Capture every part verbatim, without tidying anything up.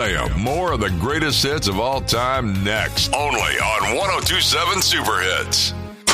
Graham. More of the greatest hits of all time next. Only on one oh two point seven Super Hits.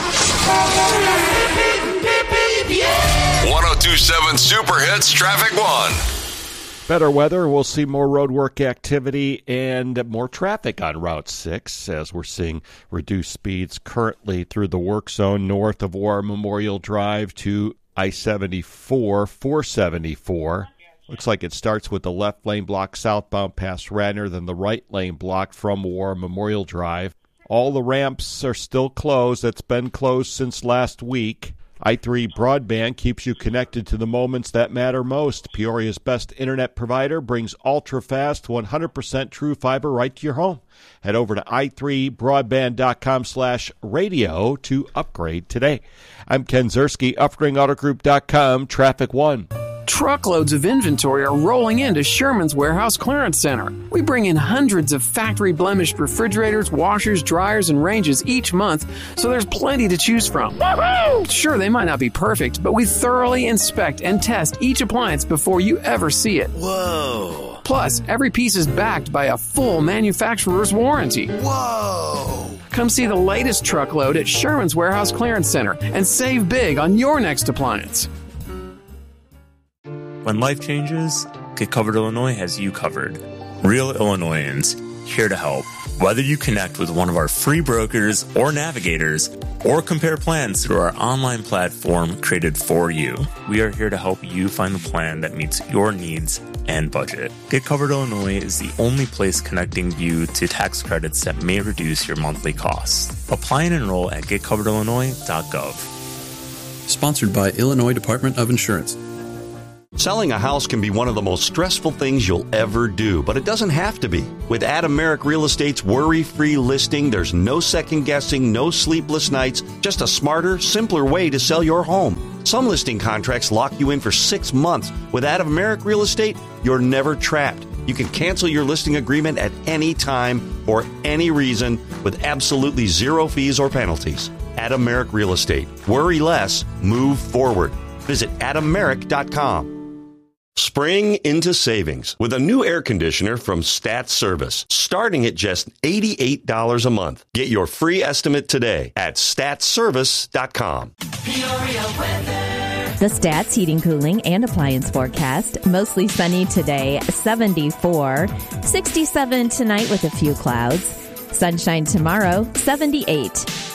one oh two point seven Super Hits Traffic One. Better weather, we'll see more roadwork activity and more traffic on Route six as we're seeing reduced speeds currently through the work zone north of War Memorial Drive to I seventy-four, four seventy-four. Looks like it starts with the left lane block southbound past Radnor, then the right lane block from War Memorial Drive. All the ramps are still closed. That's been closed since last week. I three Broadband keeps you connected to the moments that matter most. Peoria's best internet provider brings ultra-fast, one hundred percent true fiber right to your home. Head over to i three broadband dot com slash radio to upgrade today. I'm Ken Zerski, upgrade auto group dot com, Traffic One. Truckloads of inventory are rolling into Sherman's Warehouse Clearance Center. We bring in hundreds of factory-blemished refrigerators, washers, dryers, and ranges each month, so there's plenty to choose from. Woo-hoo! Sure, they might not be perfect, but we thoroughly inspect and test each appliance before you ever see it. Whoa! Plus, every piece is backed by a full manufacturer's warranty. Whoa! Come see the latest truckload at Sherman's Warehouse Clearance Center and save big on your next appliance. When life changes, Get Covered Illinois has you covered. Real Illinoisans, here to help. Whether you connect with one of our free brokers or navigators, or compare plans through our online platform created for you, we are here to help you find the plan that meets your needs and budget. Get Covered Illinois is the only place connecting you to tax credits that may reduce your monthly costs. Apply and enroll at get covered illinois dot gov. Sponsored by Illinois Department of Insurance. Selling a house can be one of the most stressful things you'll ever do, but it doesn't have to be. With Adam Merrick Real Estate's worry-free listing, there's no second-guessing, no sleepless nights, just a smarter, simpler way to sell your home. Some listing contracts lock you in for six months. With Adam Merrick Real Estate, you're never trapped. You can cancel your listing agreement at any time for any reason with absolutely zero fees or penalties. Adam Merrick Real Estate. Worry less, move forward. Visit adam merrick dot com. Spring into savings with a new air conditioner from Stat Service, starting at just eighty-eight dollars a month. Get your free estimate today at stat service dot com. The Stats Heating, Cooling, and Appliance forecast. Mostly sunny today, seventy-four. sixty-seven tonight with a few clouds. Sunshine tomorrow, seventy-eight.